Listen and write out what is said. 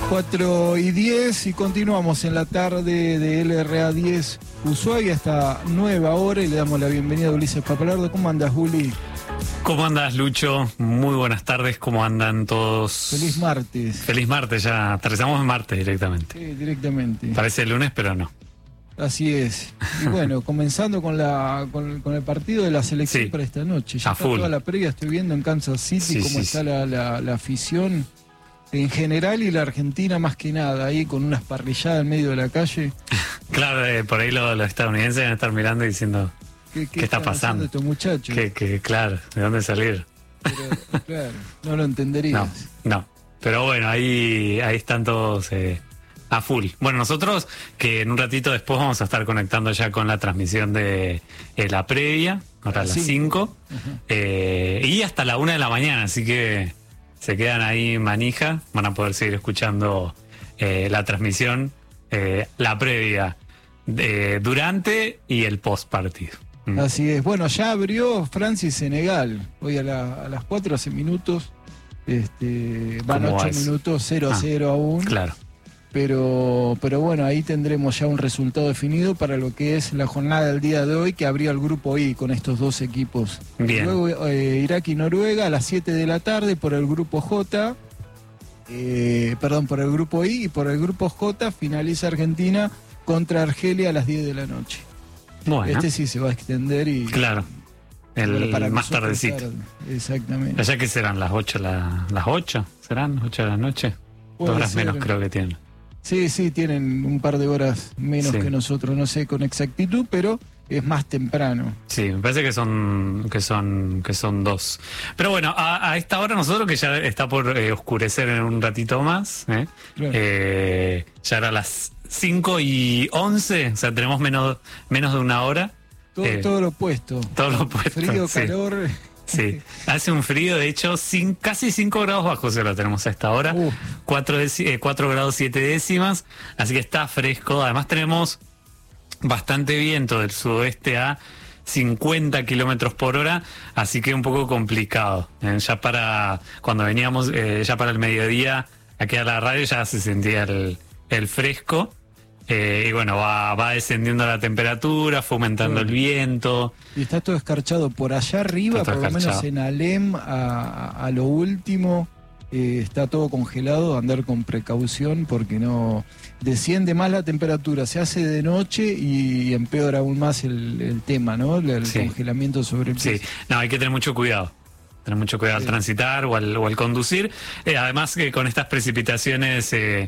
4:10 y continuamos en la tarde de LRA 10 Ushuaia hasta nueva hora y le damos la bienvenida a Ulises Papalardo. ¿Cómo andas, Juli? ¿Cómo andas, Lucho? Muy buenas tardes, ¿cómo andan todos? Feliz martes. Feliz martes, ya aterrizamos en martes directamente. Sí, directamente. Parece el lunes, pero no. Así es. Y bueno, comenzando con el partido de la selección Sí, para esta noche. Ya a está full. toda la previa, estoy viendo en Kansas City Sí, cómo sí, está la afición en general y la Argentina más que nada, ahí con unas parrilladas en medio de la calle. Claro, por ahí los estadounidenses van a estar mirando y diciendo, ¿qué está están pasando? haciendo estos muchachos? Claro, ¿de dónde salir? Pero, claro, no lo entenderías. No. Pero bueno, ahí están todos a full. Bueno, nosotros que en un ratito después vamos a estar conectando ya con la transmisión de la previa, ahora a las 5, y hasta la 1 de la mañana, así que se quedan ahí manija, van a poder seguir escuchando la transmisión, la previa, durante y el post partido. Así es. Bueno, ya abrió Francia y Senegal. Hoy a las 4 hace minutos. Van ¿Cómo 8 va eso? minutos, 0-0 aún. Claro. Pero bueno, ahí tendremos ya un resultado definido para lo que es la jornada del día de hoy, que abrió el grupo I con estos dos equipos. Bien. Luego Irak y Noruega a las 7 de la tarde por el grupo J. Por el grupo I, y por el grupo J finaliza Argentina contra Argelia a las 10 de la noche. Bueno, Sí se va a extender y... claro. Bueno, para Más nosotros tardecito. tarde. Exactamente. ¿Allá que serán? ¿Las 8? ¿Las 8? ¿Serán las 8 de la noche? Puede 2 horas ser. menos creo que tienen. Sí, tienen un par de horas menos Sí. que nosotros, no sé con exactitud, pero es más temprano. Sí, me parece que son 2. Pero bueno, a esta hora nosotros, que ya está por oscurecer en un ratito más, Claro. ya era las 5:11, o sea, tenemos menos de una hora. Todo lo opuesto. Todo lo opuesto, Frío, sí. calor. Sí, hace un frío, de hecho, casi 5 grados bajos ya lo tenemos a esta hora. 4 grados 7 décimas, así que está fresco. Además tenemos bastante viento del sudoeste a 50 kilómetros por hora, así que un poco complicado. Ya para cuando veníamos, ya para el mediodía, aquí a la radio ya se sentía el fresco. Y bueno, va descendiendo la temperatura, fue aumentando el viento. Y está todo escarchado por allá arriba, Está todo por lo menos escarchado. en Alem, a lo último, está todo congelado, andar con precaución porque no desciende más la temperatura, se hace de noche y empeora aún más el tema, ¿no? El Sí. congelamiento sobre el Sí, piso. no, hay que tener mucho cuidado. Tener mucho cuidado al transitar o al conducir. Además que con estas precipitaciones